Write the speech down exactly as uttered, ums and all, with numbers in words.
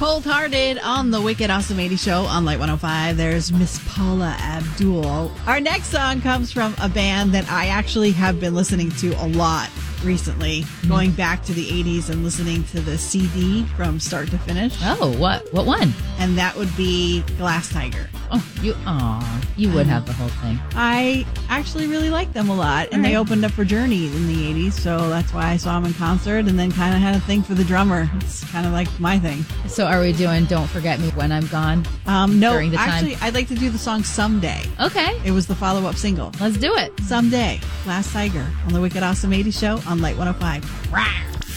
Cold Hearted on the Wicked Awesome eighties Show on Light one oh five. There's Miss Paula Abdul. Our next song comes from a band that I actually have been listening to a lot recently, going back to the eighties and listening to the C D from start to finish. Oh, what what one? And that would be Glass Tiger. Oh, you aw, you would have the whole thing. I actually really like them a lot, and All right. they opened up for Journey in the eighties, so that's why I saw them in concert, and then kind of had a thing for the drummer. It's kind of like my thing. So are we doing Don't Forget Me When I'm Gone? Um, no, during the time? actually, I'd like to do the song Someday. Okay. It was the follow-up single. Let's do it. Someday, Glass Tiger on the Wicked Awesome eighties Show on Light one oh five. Rawr.